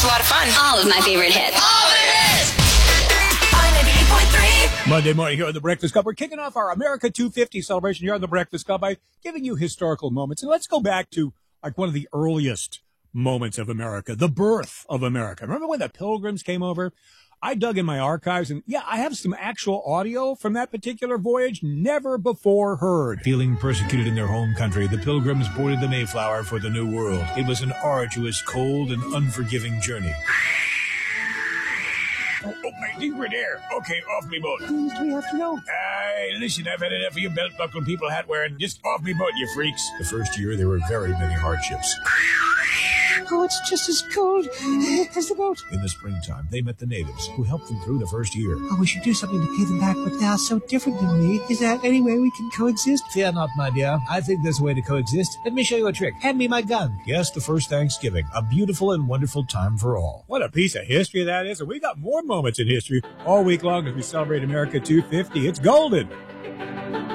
It's a lot of fun. All of my favorite hits. All of it is! On 98.3. Monday morning here on The Breakfast Club. We're kicking off our America 250 celebration here on The Breakfast Club by giving you historical moments. And let's go back to like one of the earliest moments of America, the birth of America. Remember when the Pilgrims came over? I dug in my archives, and yeah, I have some actual audio from that particular voyage never before heard. Feeling persecuted in their home country, the Pilgrims boarded the Mayflower for the New World. It was an arduous, cold, and unforgiving journey. Oh, I think we're there. Okay, off me boat. Who do we have to know? Listen, I've had enough of you belt-buckled people hat wearing. Just off me boat, you freaks. The first year, there were very many hardships. Oh, it's just as cold as the boat. In the springtime, they met the natives, who helped them through the first year. Oh, we should do something to pay them back, but they are so different than me. Is there any way we can coexist? Fear not, my dear. I think there's a way to coexist. Let me show you a trick. Hand me my gun. Yes, the first Thanksgiving. A beautiful and wonderful time for all. What a piece of history that is. And we got more moments in history all week long as we celebrate America 250. It's golden.